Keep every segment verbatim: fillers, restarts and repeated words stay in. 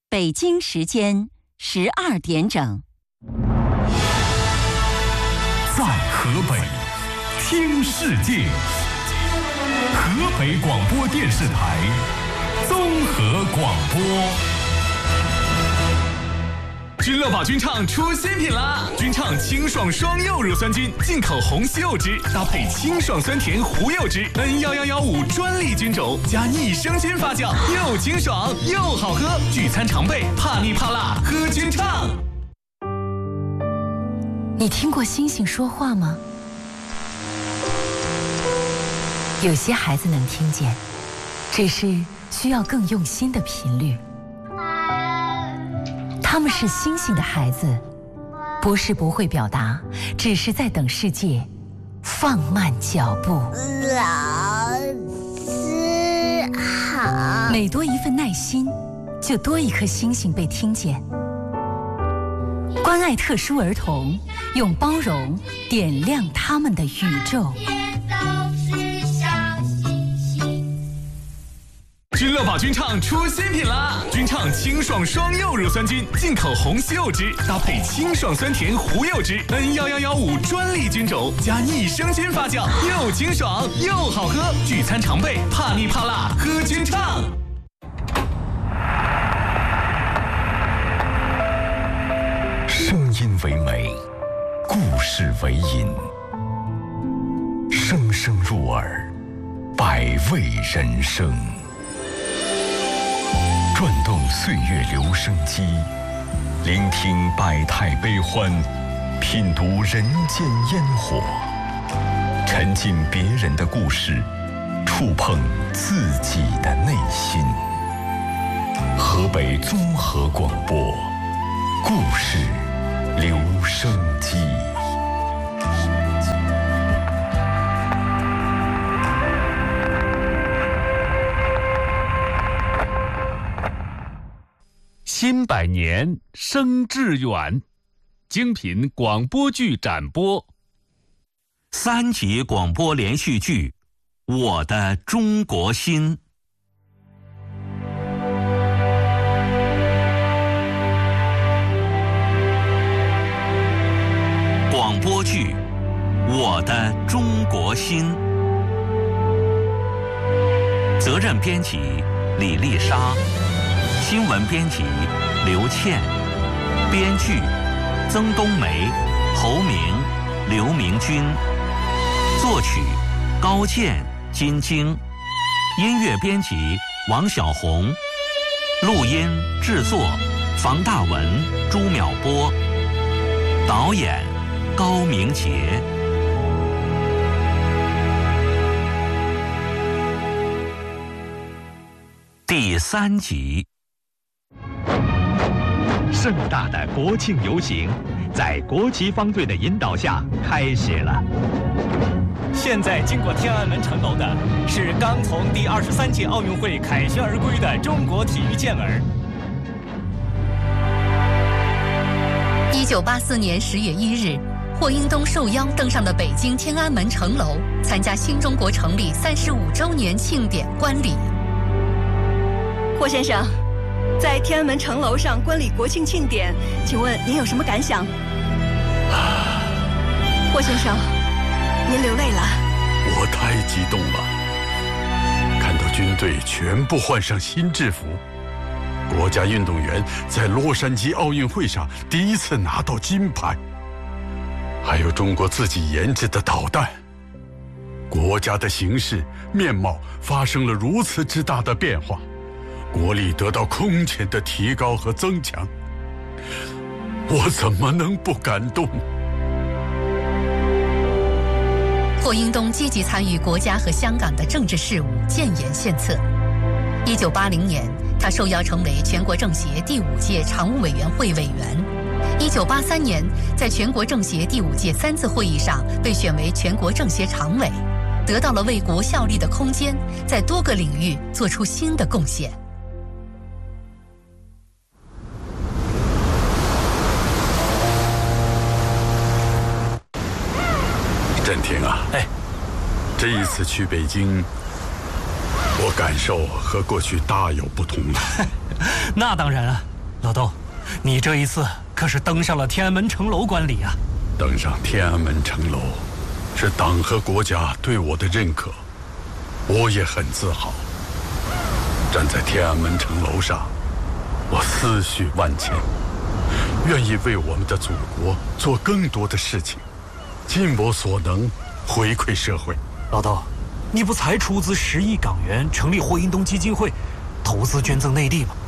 北京时间十二点整。 在河北听世界，河北广播电视台综合广播。君乐宝君畅出新品啦！君畅清爽双柚乳酸菌，进口红西柚汁，搭配清爽酸甜胡柚汁 N 一一一五专利菌种，加益生菌发酵，又清爽又好喝。聚餐常备，怕腻怕辣，喝君畅。 你听过星星说话吗？有些孩子能听见，只是需要更用心的频率。他们是星星的孩子，不是不会表达，只是在等世界放慢脚步。 老师好。 每多一份耐心，就多一颗星星被听见。关爱特殊儿童，用包容点亮他们的宇宙。 君乐宝君畅出新品啦！君畅清爽双柚乳酸菌，进口红西柚汁，搭配清爽酸甜胡柚汁 N 一一一五专利菌种，加益生菌发酵，又清爽又好喝。聚餐常备，怕腻怕辣，喝君畅。声音为美，故事为引，声声入耳，百味人生。转动岁月留声机，聆听百态悲欢，品读人间烟火，沉浸别人的故事，触碰自己的内心。河北综合广播，故事留声机。新百年生致远，精品广播剧展播。 三集广播连续剧《我的中国心》。广播剧《我的中国心》，责任编辑李丽莎，新闻编辑刘倩，编剧曾冬梅、侯明、刘明君，作曲高健、金晶，音乐编辑王小红，录音制作房大文、朱淼波，导演高明杰。第三集。 盛大的国庆游行在国旗方队的引导下开始了。 现在经过天安门城楼的是刚从第二十三届奥运会凯旋而归的中国体育健儿。 一九八四年十月一日，霍英东受邀登上了北京天安门城楼，参加新中国成立三十五周年庆典观礼。 霍先生，在天安门城楼上观礼国庆庆典，请问您有什么感想？霍先生，您流泪了。 我太激动了，看到军队全部换上新制服，国家运动员在洛杉矶奥运会上第一次拿到金牌，还有中国自己研制的导弹，国家的形势面貌发生了如此之大的变化，国力得到空前的提高和增强，我怎么能不感动？ 霍英东积极参与国家和香港的政治事务，建言献策。一九八零年，他受邀成为全国政协第五届常务委员会委员。一九八三年，在全国政协第五届三次会议上被选为全国政协常委，得到了为国效力的空间，在多个领域做出新的贡献。 振廷啊， 哎， 这一次去北京，我感受和过去大有不同了。 那当然啊， 老豆，你这一次可是登上了天安门城楼观礼啊！ 登上天安门城楼，是党和国家对我的认可，我也很自豪。站在天安门城楼上，我思绪万千，愿意为我们的祖国做更多的事情，尽我所能回馈社会。 老豆，你不才出资十亿港元成立霍英东基金会，投资捐赠内地吗？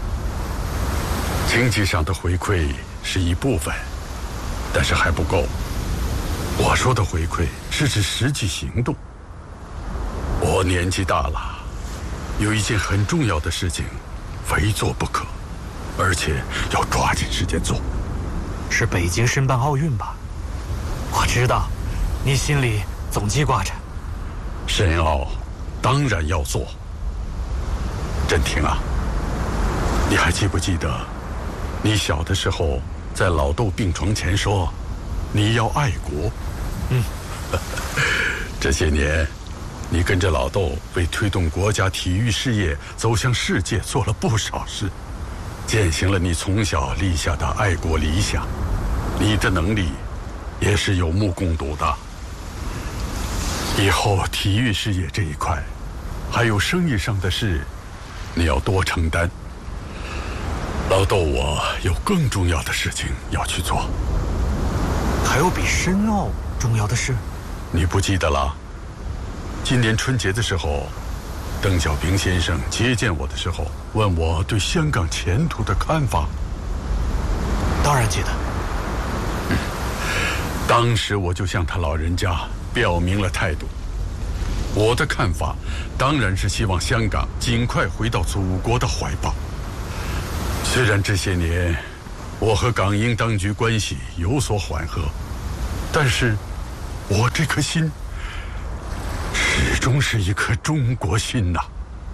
经济上的回馈是一部分，但是还不够。我说的回馈是指实际行动。我年纪大了，有一件很重要的事情，非做不可，而且要抓紧时间做。 是北京申办奥运吧？我知道，你心里总记挂着。 申奥当然要做。振廷啊，你还记不记得你小的时候在老豆病床前说你要爱国？ 嗯。 这些年你跟着老豆为推动国家体育事业走向世界做了不少事，践行了你从小立下的爱国理想。你的能力也是有目共睹的。以后体育事业这一块还有生意上的事，你要多承担。老豆我有更重要的事情要去做。 还有比申奥重要的事？ 你不记得了？今年春节的时候，邓小平先生接见我的时候，问我对香港前途的看法。 当然记得。 嗯，当时我就向他老人家表明了态度。我的看法当然是希望香港尽快回到祖国的怀抱。虽然这些年我和港英当局关系有所缓和，但是我这颗心始终是一颗中国心呐。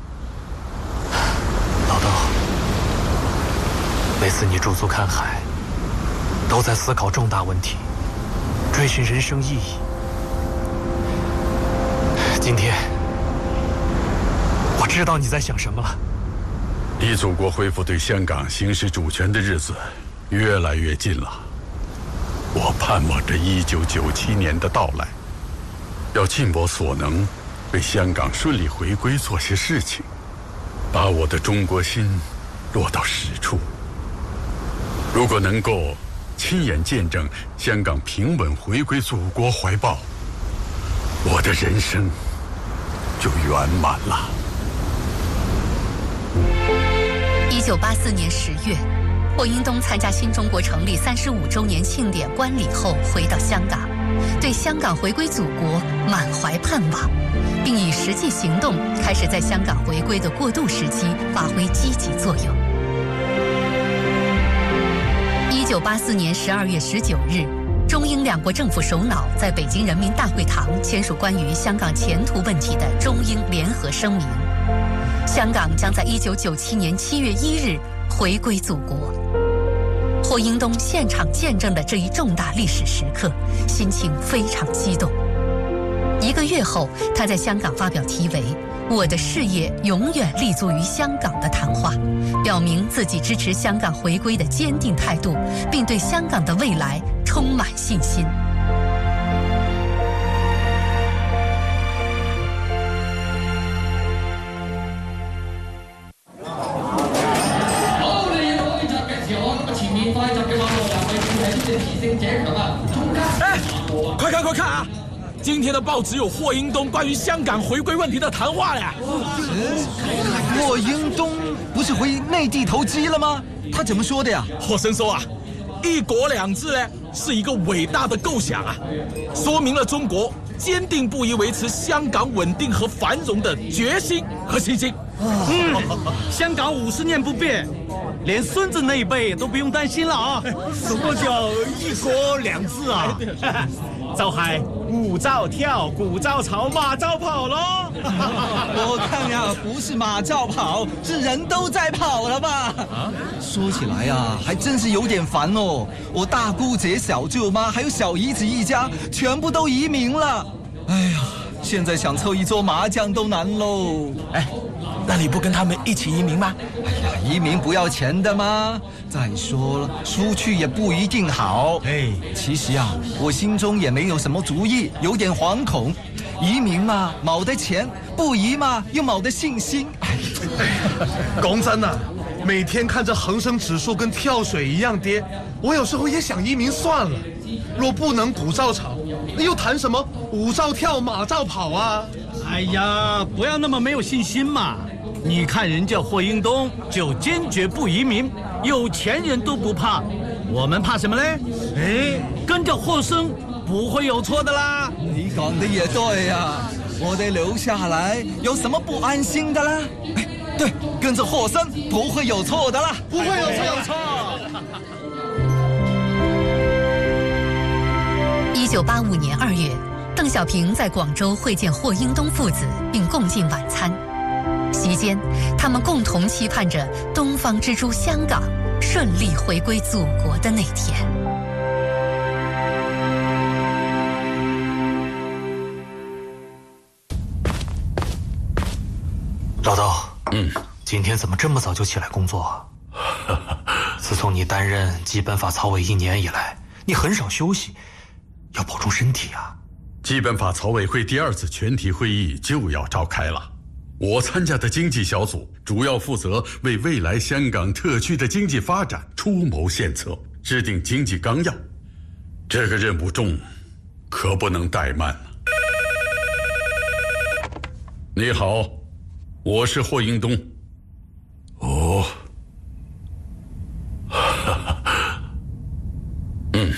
老豆，每次你驻足看海，都在思考重大问题，追寻人生意义。今天我知道你在想什么了。 离祖国恢复对香港行使主权的日子越来越近了。我盼望着一九九七年的到来，要尽我所能为香港顺利回归做些事情，把我的中国心落到实处。如果能够亲眼见证香港平稳回归祖国怀抱，我的人生就圆满了。 一九八四年十月，霍英东参加新中国成立三十五周年庆典观礼后回到香港，对香港回归祖国满怀盼望，并以实际行动开始在香港回归的过渡时期发挥积极作用。一九八四年十二月十九日，中英两国政府首脑在北京人民大会堂签署关于香港前途问题的中英联合声明。香港将在一九九七年七月一日回归祖国。霍英东现场见证了这一重大历史时刻，心情非常激动。一个月后，他在香港发表题为“我的事业永远立足于香港”的谈话，表明自己支持香港回归的坚定态度，并对香港的未来充满信心。 哎，快看快看啊！今天的报纸有霍英东关于香港回归问题的谈话呀。 霍英东不是回内地投机了吗？他怎么说的呀？ 霍生说啊，一国两制呢是一个伟大的构想啊，说明了中国坚定不移维持香港稳定和繁荣的决心和信心。 嗯，香港五十年不变，连孙子那一辈都不用担心了啊！ 什么叫一国两制啊？ 就係鼓照跳，鼓照吵，馬照跑咯。 我看呀，不是馬照跑，是人都在跑了吧？啊，说起来呀，还真是有點煩哦。我大姑姐、小舅媽還有小姨子一家，全部都移民了。哎呀， 现在想凑一桌麻将都难喽。 哎，那你不跟他们一起移民吗？ 哎呀，移民不要钱的吗？再说了，出去也不一定好。哎，其实啊，我心中也没有什么主意，有点惶恐。移民嘛，冇得钱；不移嘛，又冇得信心。 讲真啊，每天看着恒生指数跟跳水一样跌，我有时候也想移民算了。若不能鼓照炒，又谈什么舞照跳，马照跑啊？ 哎呀，不要那么没有信心嘛！你看人家霍英东就坚决不移民，有钱人都不怕，我们怕什么嘞？哎，跟着霍生不会有错的啦。 你讲的也对呀，我得留下来，有什么不安心的啦？哎，对，跟着霍生不会有错的啦， 不会有错，有错。 一九八五年二月，邓小平在广州会见霍英东父子，并共进晚餐。席间，他们共同期盼着东方之珠香港顺利回归祖国的那天。 老道，嗯，今天怎么这么早就起来工作啊？自从你担任基本法草委一年以来，你很少休息，要保重身体啊。 基本法草委会第二次全体会议就要召开了。我参加的经济小组主要负责为未来香港特区的经济发展出谋献策，制定经济纲要。这个任务重，可不能怠慢了。你好，我是霍英东。哦，嗯，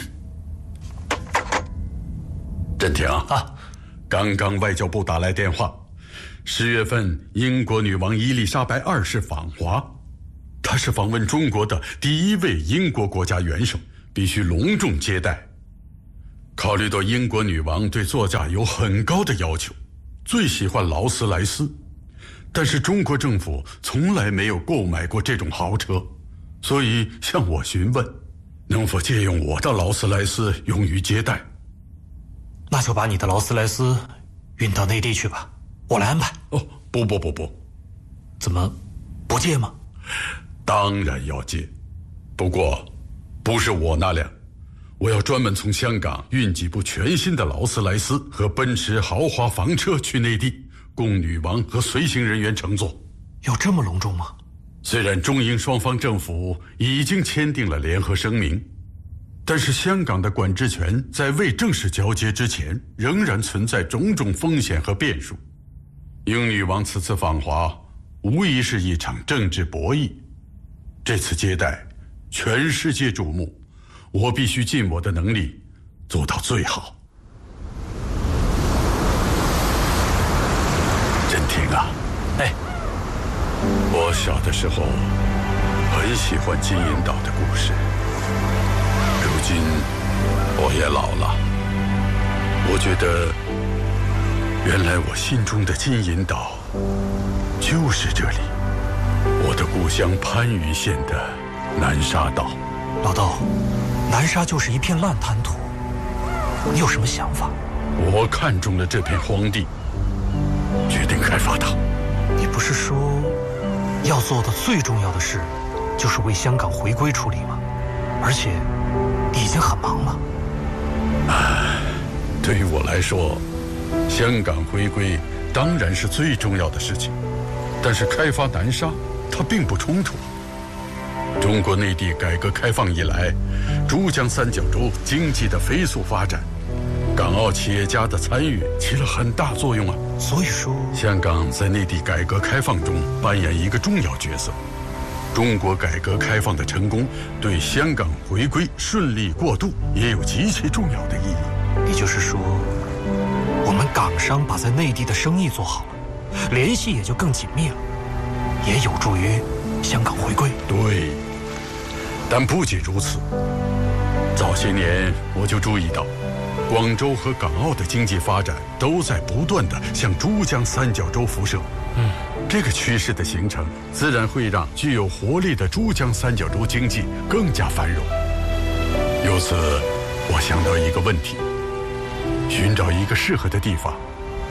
振廷啊，刚刚外交部打来电话。十月份，英国女王伊丽莎白二世访华，她是访问中国的第一位英国国家元首，必须隆重接待。考虑到英国女王对座驾有很高的要求，最喜欢劳斯莱斯，但是中国政府从来没有购买过这种豪车，所以向我询问，能否借用我的劳斯莱斯用于接待。 那就把你的劳斯莱斯运到内地去吧。我来安排。 哦，不不不不， 怎么不借吗？ 当然要借，不过不是我那辆，我要专门从香港运几部全新的劳斯莱斯和奔驰豪华房车去内地，供女王和随行人员乘坐。 有这么隆重吗？ 虽然中英双方政府已经签订了联合声明，但是香港的管制权在未正式交接之前，仍然存在种种风险和变数。英女王此次访华，无疑是一场政治博弈。这次接待，全世界瞩目，我必须尽我的能力做到最好。振廷啊， 哎， 我小的时候很喜欢金银岛的故事，如今我也老了，我觉得原来我心中的金银岛就是这里，我的故乡番禺县的南沙岛。 老道，南沙就是一片烂滩土，你有什么想法？ 我看中了这片荒地，决定开发它。 你不是说要做的最重要的事就是为香港回归出力吗？而且你已经很忙了。 唉，对于我来说，香港回归当然是最重要的事情，但是开发南沙它并不冲突。中国内地改革开放以来，珠江三角洲经济的飞速发展，港澳企业家的参与起了很大作用啊。 所以说， 香港在内地改革开放中扮演一个重要角色。中国改革开放的成功，对香港回归顺利过渡也有极其重要的意义。 也就是说，我们港商把在内地的生意做好了，联系也就更紧密了，也有助于香港回归。 对，但不仅如此，早些年我就注意到，广州和港澳的经济发展都在不断地向珠江三角洲辐射。嗯，这个趋势的形成，自然会让具有活力的珠江三角洲经济更加繁荣。由此，我想到一个问题：寻找一个适合的地方，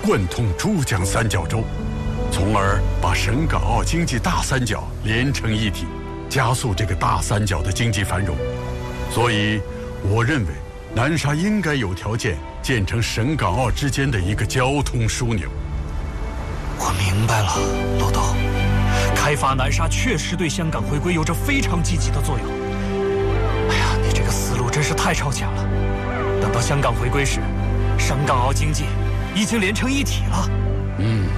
贯通珠江三角洲，从而把省港澳经济大三角连成一体，加速这个大三角的经济繁荣。所以，我认为南沙应该有条件建成省港澳之间的一个交通枢纽。 我明白了，陆董，开发南沙确实对香港回归有着非常积极的作用。哎呀，你这个思路真是太超前了。等到香港回归时，省港澳经济已经连成一体了。 嗯。